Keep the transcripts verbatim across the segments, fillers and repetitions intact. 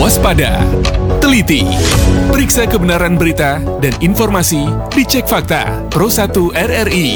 waspada, teliti, periksa kebenaran berita dan informasi di Cek Fakta Pro satu R R I.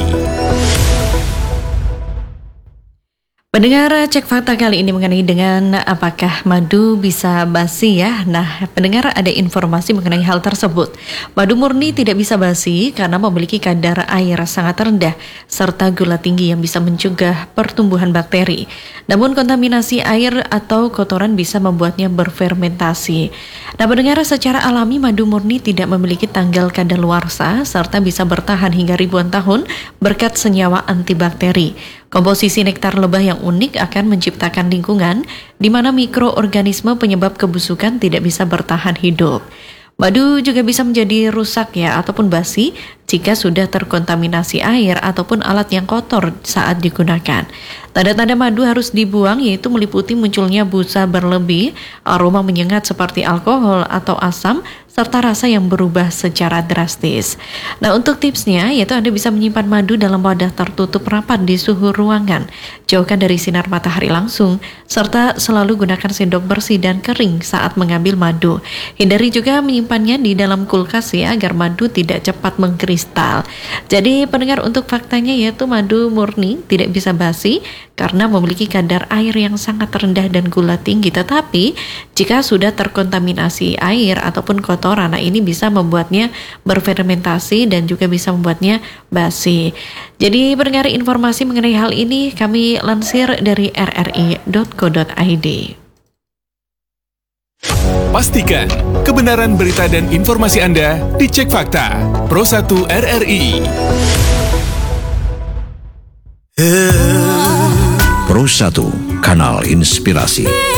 Pendengar, Cek Fakta kali ini mengenai dengan apakah madu bisa basi ya. Nah, pendengar, ada informasi mengenai hal tersebut. Madu murni tidak bisa basi karena memiliki kadar air sangat rendah serta gula tinggi yang bisa mencegah pertumbuhan bakteri. Namun kontaminasi air atau kotoran bisa membuatnya berfermentasi. Nah, pendengar, secara alami madu murni tidak memiliki tanggal kadaluarsa serta bisa bertahan hingga ribuan tahun berkat senyawa antibakteri. Komposisi nektar lebah yang unik akan menciptakan lingkungan di mana mikroorganisme penyebab kebusukan tidak bisa bertahan hidup. Madu juga bisa menjadi rusak ya ataupun basi jika sudah terkontaminasi air ataupun alat yang kotor saat digunakan. Tanda-tanda madu harus dibuang yaitu meliputi munculnya busa berlebih, aroma menyengat seperti alkohol atau asam, serta rasa yang berubah secara drastis. Nah, untuk tipsnya yaitu Anda bisa menyimpan madu dalam wadah tertutup rapat di suhu ruangan, jauhkan dari sinar matahari langsung, serta selalu gunakan sendok bersih dan kering saat mengambil madu. Hindari juga menyimpannya di dalam kulkas ya agar madu tidak cepat mengkristal. Jadi pendengar, untuk faktanya yaitu madu murni tidak bisa basi karena memiliki kadar air yang sangat rendah dan gula tinggi. Tetapi jika sudah terkontaminasi air ataupun kotoran, nah ini bisa membuatnya berfermentasi dan juga bisa membuatnya basi. Jadi pendengar, informasi mengenai hal ini kami lansir dari r r i dot co dot i d. Pastikan kebenaran berita dan informasi Anda di Cek Fakta Pro satu R R I. Pro satu, kanal inspirasi.